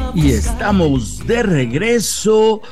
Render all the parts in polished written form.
Y estamos de regreso,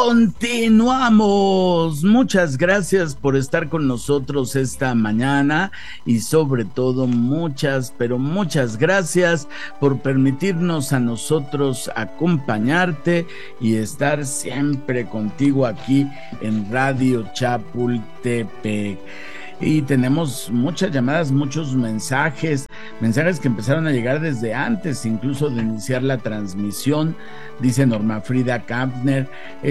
continuamos. Muchas gracias por estar con nosotros esta mañana y sobre todo muchas, pero muchas gracias por permitirnos a nosotros acompañarte y estar siempre contigo aquí en Radio Chapultepec. Y tenemos muchas llamadas, muchos mensajes que empezaron a llegar desde antes, incluso de iniciar la transmisión. Dice Norma Frida Kampner,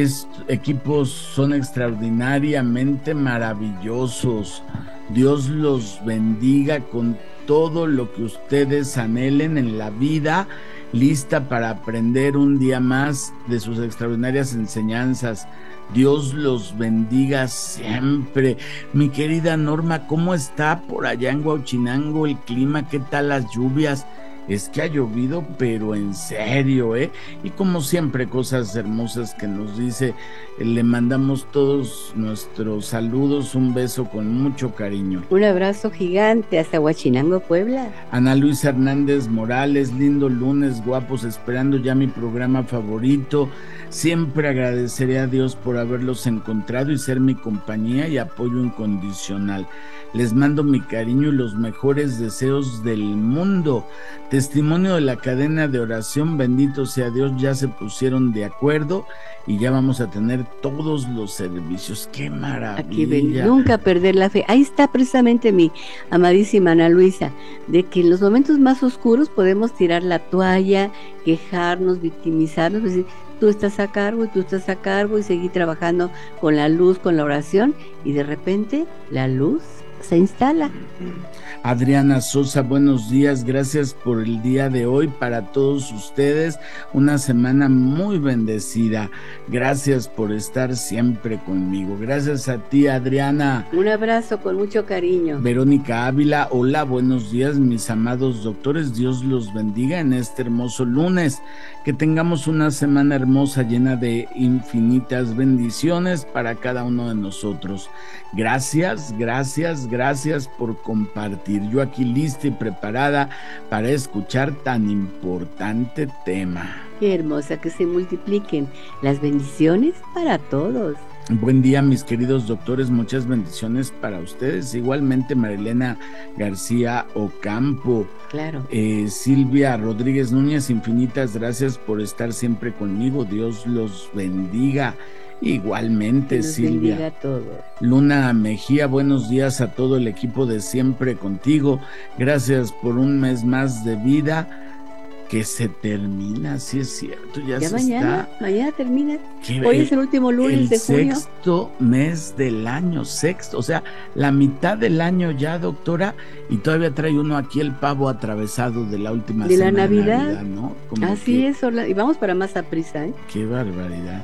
equipos son extraordinariamente maravillosos. Dios los bendiga con todo lo que ustedes anhelen en la vida, lista para aprender un día más de sus extraordinarias enseñanzas. Dios los bendiga siempre. Mi querida Norma, ¿cómo está por allá en Huauchinango el clima? ¿Qué tal las lluvias? Es que ha llovido, pero en serio, ¿eh? Y como siempre, cosas hermosas que nos dice. Le mandamos todos nuestros saludos, un beso con mucho cariño. Un abrazo gigante hasta Huauchinango, Puebla. Ana Luisa Hernández Morales, lindo lunes, guapos, esperando ya mi programa favorito. Siempre agradeceré a Dios por haberlos encontrado y ser mi compañía y apoyo incondicional. Les mando mi cariño y los mejores deseos del mundo. Testimonio de la cadena de oración, bendito sea Dios, ya se pusieron de acuerdo y ya vamos a tener todos los servicios. ¡Qué maravilla! Aquí ven, nunca perder la fe. Ahí está precisamente mi amadísima Ana Luisa, de que en los momentos más oscuros podemos tirar la toalla, quejarnos, victimizarnos, decir, tú estás a cargo y tú estás a cargo y seguir trabajando con la luz, con la oración, y de repente la luz se instala. Adriana Sosa, buenos días, gracias por el día de hoy para todos ustedes, una semana muy bendecida, gracias por estar siempre conmigo, gracias a ti Adriana. Un abrazo con mucho cariño. Verónica Ávila, hola, buenos días mis amados doctores, Dios los bendiga en este hermoso lunes, que tengamos una semana hermosa llena de infinitas bendiciones para cada uno de nosotros. Gracias por compartir. Yo aquí lista y preparada para escuchar tan importante tema. Qué hermosa, que se multipliquen las bendiciones para todos. Buen día mis queridos doctores, muchas bendiciones para ustedes, igualmente Marilena García Ocampo. Claro. Silvia Rodríguez Núñez, infinitas gracias por estar siempre conmigo, Dios los bendiga. Igualmente, Silvia. A todos. Luna Mejía, buenos días a todo el equipo de Siempre Contigo. Gracias por un mes más de vida que se termina, sí es cierto, ya se mañana, está. Mañana termina. Hoy es el último lunes de junio. Sexto mes del año, o sea, la mitad del año ya, doctora, y todavía trae uno aquí el pavo atravesado de la última de semana la Navidad, ¿no? Así es, y vamos para más a prisa, ¿eh? Qué barbaridad.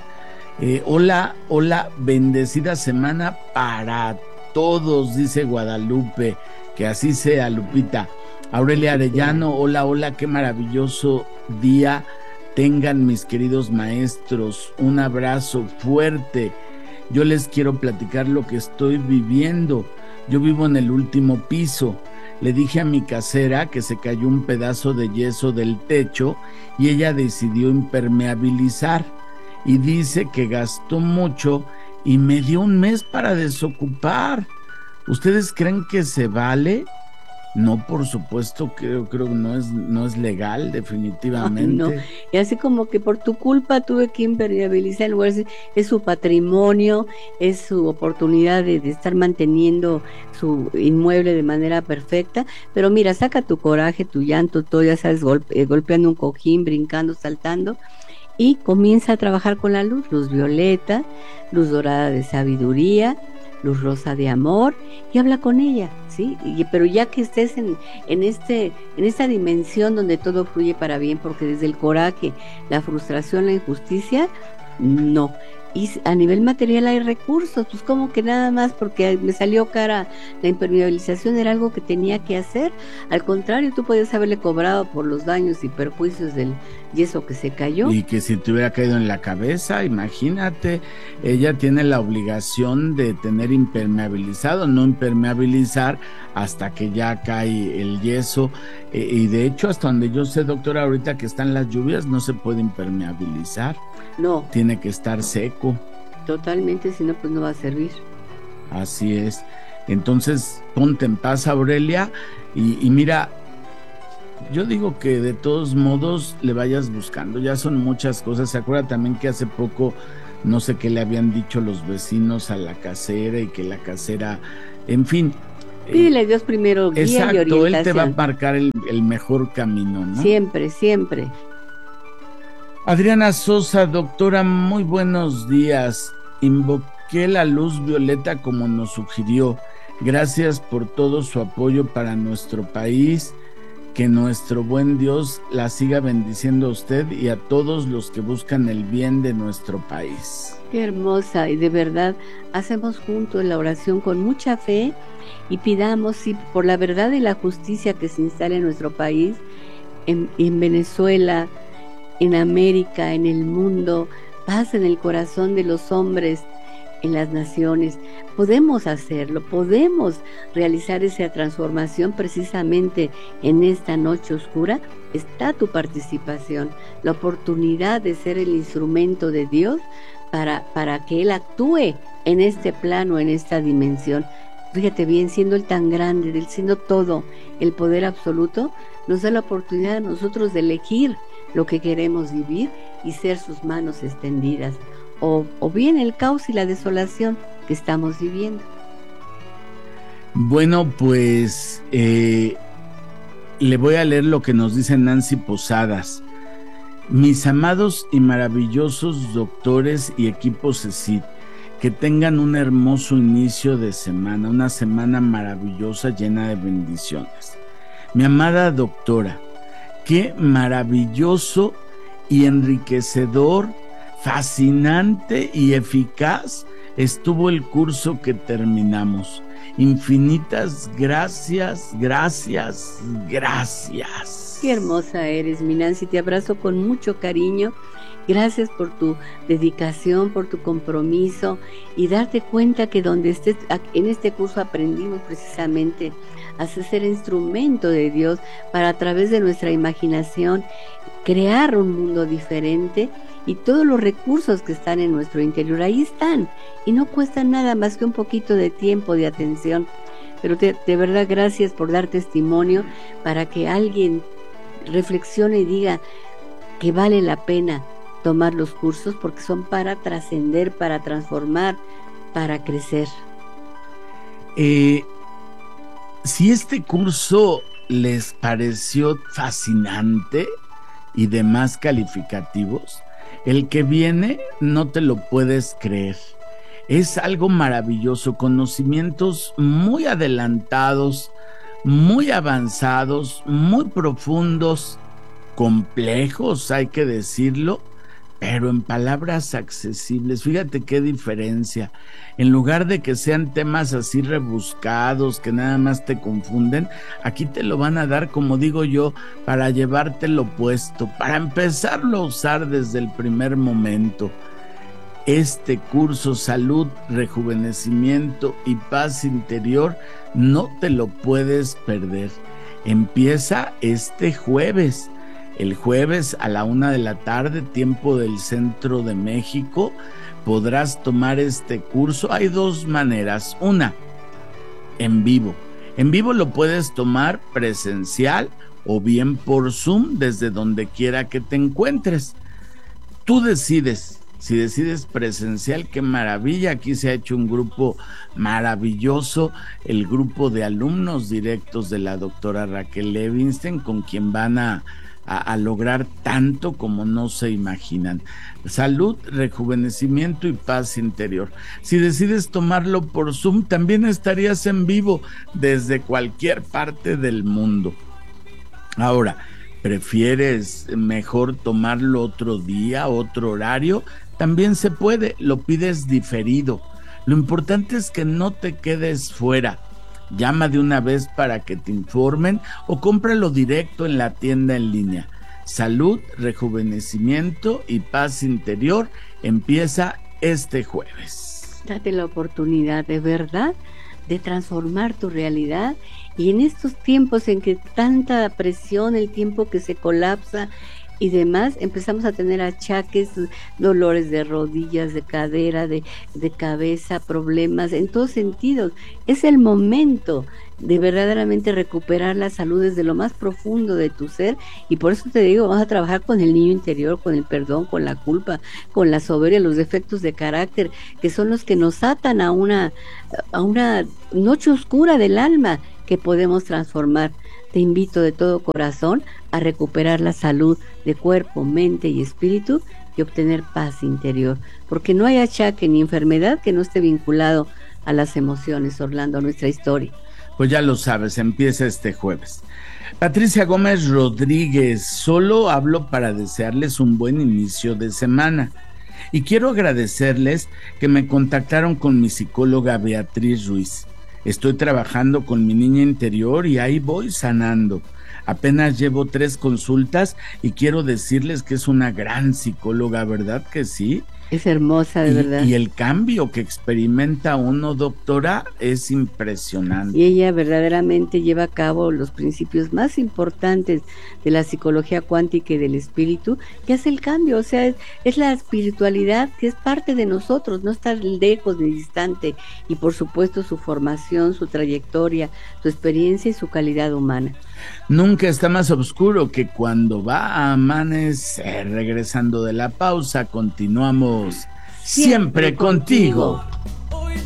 Hola, bendecida semana para todos, dice Guadalupe, que así sea, Lupita. Aurelia Arellano, hola, qué maravilloso día tengan mis queridos maestros, un abrazo fuerte. Yo les quiero platicar lo que estoy viviendo. Yo vivo en el último piso. Le dije a mi casera que se cayó un pedazo de yeso del techo y ella decidió impermeabilizar. Y dice que gastó mucho y me dio un mes para desocupar. ¿Ustedes creen que se vale? No, por supuesto, creo que no es legal, definitivamente. No, y así como que por tu culpa tuve que impermeabilizar el lugar, es su patrimonio, es su oportunidad de estar manteniendo su inmueble de manera perfecta, pero mira, saca tu coraje, tu llanto, todo, ya sabes, golpeando un cojín, brincando, saltando, y comienza a trabajar con la luz violeta, luz dorada de sabiduría, luz rosa de amor, y habla con ella, ¿sí? Pero ya que estés en esta dimensión donde todo fluye para bien, porque desde el coraje, la frustración, la injusticia, No. Y a nivel material hay recursos, pues como que nada más porque me salió cara la impermeabilización era algo que tenía que hacer. Al contrario, tú podías haberle cobrado por los daños y perjuicios del yeso que se cayó. Y que si te hubiera caído en la cabeza, imagínate, ella tiene la obligación de tener impermeabilizado, no impermeabilizar hasta que ya cae el yeso. Y de hecho, hasta donde yo sé, doctora, ahorita que están las lluvias, no se puede impermeabilizar. No. Tiene que estar seco. Totalmente, si no, pues no va a servir. Así es. Entonces, ponte en paz, Aurelia, y mira, yo digo que de todos modos le vayas buscando, ya son muchas cosas. Se acuerda también que hace poco, no sé qué le habían dicho los vecinos a la casera y que la casera, en fin. Pídele a Dios primero guía y orientación. Exacto, Él te va a marcar el mejor camino, ¿no? Siempre, siempre. Adriana Sosa, doctora, muy buenos días. Invoqué la luz violeta como nos sugirió. Gracias por todo su apoyo para nuestro país. Que nuestro buen Dios la siga bendiciendo a usted y a todos los que buscan el bien de nuestro país. Qué hermosa, y de verdad hacemos juntos la oración con mucha fe y pidamos por la verdad y la justicia que se instale en nuestro país, en Venezuela, en América, en el mundo, paz en el corazón de los hombres, en las naciones. Podemos hacerlo, podemos realizar esa transformación precisamente en esta noche oscura. Está tu participación, la oportunidad de ser el instrumento de Dios para que Él actúe en este plano, en esta dimensión. Fíjate bien, siendo Él tan grande, Él siendo todo, el poder absoluto, nos da la oportunidad a nosotros de elegir lo que queremos vivir y ser sus manos extendidas. O bien el caos y la desolación que estamos viviendo. Bueno, pues le voy a leer lo que nos dice Nancy Posadas. Mis amados y maravillosos doctores y equipo CECID, que tengan un hermoso inicio de semana, una semana maravillosa llena de bendiciones. Mi amada doctora, qué maravilloso y enriquecedor, fascinante y eficaz estuvo el curso que terminamos. Infinitas gracias, gracias, gracias. Qué hermosa eres, mi Nancy, te abrazo con mucho cariño. Gracias por tu dedicación, por tu compromiso y darte cuenta que donde estés, en este curso aprendimos precisamente a ser instrumento de Dios para, a través de nuestra imaginación, crear un mundo diferente. Y todos los recursos que están en nuestro interior, ahí están, y no cuestan nada más que un poquito de tiempo, de atención. Pero de verdad, gracias por dar testimonio para que alguien reflexione y diga que vale la pena tomar los cursos, porque son para trascender, para transformar, para crecer. Si este curso les pareció fascinante y demás calificativos, el que viene no te lo puedes creer. Es algo maravilloso, conocimientos muy adelantados, muy avanzados, muy profundos, complejos, hay que decirlo, pero en palabras accesibles. Fíjate qué diferencia. En lugar de que sean temas así rebuscados, que nada más te confunden, aquí te lo van a dar, como digo yo, para llevártelo puesto, para empezarlo a usar desde el primer momento. Este curso Salud, Rejuvenecimiento y Paz Interior no te lo puedes perder. Empieza este jueves. El jueves a la 1:00 p.m, tiempo del centro de México, podrás tomar este curso. Hay dos maneras. Una, en vivo. En vivo lo puedes tomar presencial o bien por Zoom, desde donde quiera que te encuentres. Tú decides. Si decides presencial, qué maravilla. Aquí se ha hecho un grupo maravilloso, el grupo de alumnos directos de la doctora Raquel Levinstein, con quien van a lograr tanto como no se imaginan. Salud, rejuvenecimiento y paz interior. Si decides tomarlo por Zoom, también estarías en vivo desde cualquier parte del mundo. Ahora, ¿Prefieres mejor tomarlo otro día, otro horario? También se puede, lo pides diferido. Lo importante es que no te quedes fuera. Llama de una vez para que te informen o cómpralo directo en la tienda en línea. Salud, rejuvenecimiento y paz interior empieza este jueves. Date la oportunidad de verdad de transformar tu realidad, y en estos tiempos en que tanta presión, el tiempo que se colapsa y demás, empezamos a tener achaques, dolores de rodillas, de cadera, de cabeza, problemas en todos sentidos. Es el momento de verdaderamente recuperar la salud desde lo más profundo de tu ser, y por eso te digo, vamos a trabajar con el niño interior, con el perdón, con la culpa, con la soberbia, los defectos de carácter, que son los que nos atan a una noche oscura del alma que podemos transformar. Te invito de todo corazón a recuperar la salud de cuerpo, mente y espíritu y obtener paz interior, porque no hay achaque ni enfermedad que no esté vinculado a las emociones, Orlando, a nuestra historia. Pues ya lo sabes, empieza este jueves. Patricia Gómez Rodríguez, solo hablo para desearles un buen inicio de semana. Y quiero agradecerles que me contactaron con mi psicóloga Beatriz Ruiz. Estoy trabajando con mi niña interior y ahí voy sanando. Apenas llevo 3 consultas y quiero decirles que es una gran psicóloga, ¿verdad que sí? Es hermosa, de verdad. Y el cambio que experimenta uno, doctora, es impresionante. Y ella verdaderamente lleva a cabo los principios más importantes de la psicología cuántica y del espíritu, que hace el cambio. O sea, es la espiritualidad que es parte de nosotros, no está lejos ni distante. Y por supuesto su formación, su trayectoria, su experiencia y su calidad humana. Nunca está más oscuro que cuando va a amanecer. Regresando de la pausa, continuamos siempre contigo.